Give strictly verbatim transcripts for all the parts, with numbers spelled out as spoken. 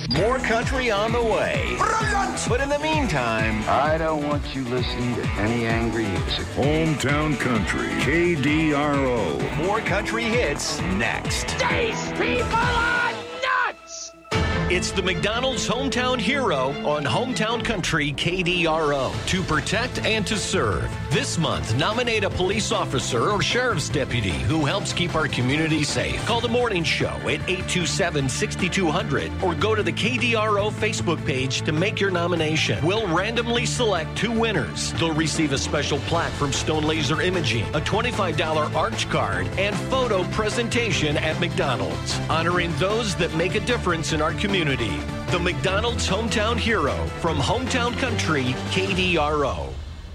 More country on the way. Brilliant! But in the meantime, I don't want you listening to any angry music. Hometown Country, K D R O. More country hits next. These people are nuts! It's the McDonald's Hometown Hero on Hometown Country K D R O. To protect and to serve. This month, nominate a police officer or sheriff's deputy who helps keep our community safe. Call the morning show at eight two seven, six two zero zero or go to the K D R O Facebook page to make your nomination. We'll randomly select two winners. They'll receive a special plaque from Stone Laser Imaging, a twenty-five dollars Arch card, and photo presentation at McDonald's, honoring those that make a difference in our community. The McDonald's Hometown Hero from Hometown Country K D R O.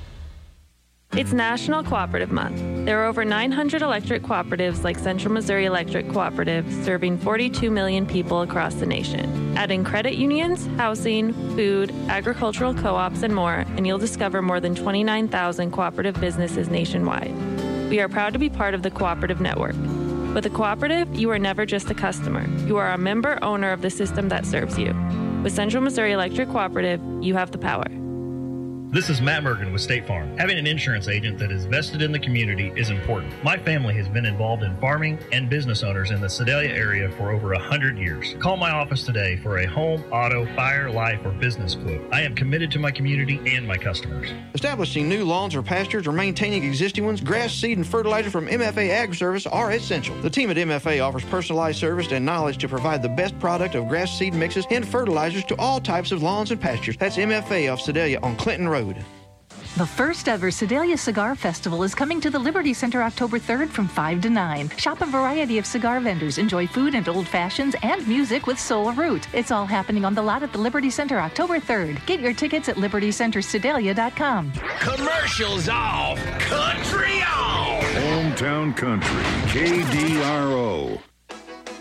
It's National Cooperative Month. There are over nine hundred electric cooperatives like Central Missouri Electric Cooperative serving forty-two million people across the nation. Add in credit unions, housing, food, agricultural co-ops, and more, and you'll discover more than twenty-nine thousand cooperative businesses nationwide. We are proud to be part of the Cooperative Network. With a cooperative, you are never just a customer. You are a member owner of the system that serves you. With Central Missouri Electric Cooperative, you have the power. This is Matt Mergen with State Farm. Having an insurance agent that is vested in the community is important. My family has been involved in farming and business owners in the Sedalia area for over one hundred years. Call my office today for a home, auto, fire, life, or business quote. I am committed to my community and my customers. Establishing new lawns or pastures or maintaining existing ones, grass, seed, and fertilizer from M F A Ag Service are essential. The team at M F A offers personalized service and knowledge to provide the best product of grass seed mixes and fertilizers to all types of lawns and pastures. That's M F A of Sedalia on Clinton Road. The first ever Sedalia Cigar Festival is coming to the Liberty Center October third from five to nine. Shop a variety of cigar vendors, enjoy food and old fashions, and music with Soul Root. It's all happening on the lot at the Liberty Center October third. Get your tickets at liberty center sedalia dot com. Commercials off, country on! Hometown Country, K D R O.